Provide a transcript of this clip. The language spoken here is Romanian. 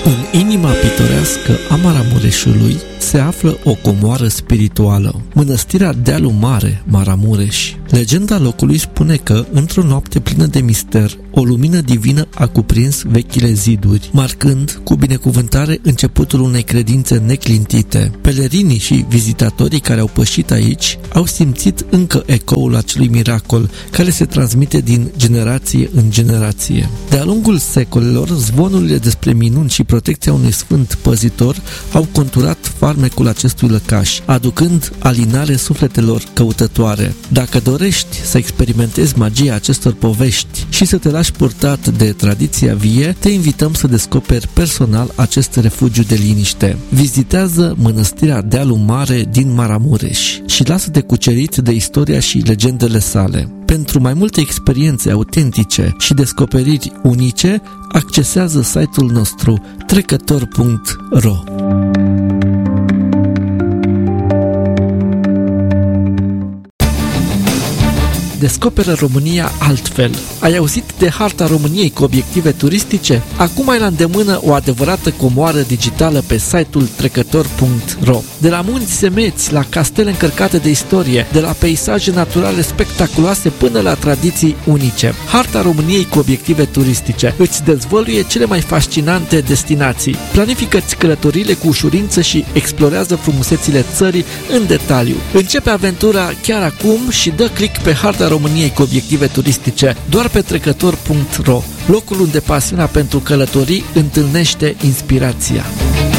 În inima pitorească a Maramureșului se află o comoară spirituală, mănăstirea Dealul Mare, Maramureș. Legenda locului spune că, într-o noapte plină de mister, o lumină divină a cuprins vechile ziduri, marcând cu binecuvântare începutul unei credințe neclintite. Pelerinii și vizitatorii care au pășit aici au simțit încă ecoul acelui miracol, care se transmite din generație în generație. De-a lungul secolelor, zvonurile despre minuni și protecția unui sfânt păzitor au conturat farmecul acestui lăcaș, aducând alinare sufletelor căutătoare. Dacă dorești să experimentezi magia acestor povești și să te lași purtat de tradiția vie, te invităm să descoperi personal acest refugiu de liniște. Vizitează mănăstirea Dealul Mare din Maramureș și lasă-te cucerit de istoria și legendele sale. Pentru mai multe experiențe autentice și descoperiri unice, accesează site-ul nostru trecător.ro. Descoperă România altfel. Ai auzit de harta României cu obiective turistice? Acum ai la îndemână o adevărată comoară digitală pe site-ul trecător.ro. De la munți semeți, la castele încărcate de istorie, de la peisaje naturale spectaculoase până la tradiții unice. Harta României cu obiective turistice îți dezvăluie cele mai fascinante destinații. Planifică-ți călătoriile cu ușurință și explorează frumusețile țării în detaliu. Începe aventura chiar acum și dă click pe harta României cu obiective turistice doar pe trecător.ro, locul unde pasiunea pentru călătorii întâlnește inspirația.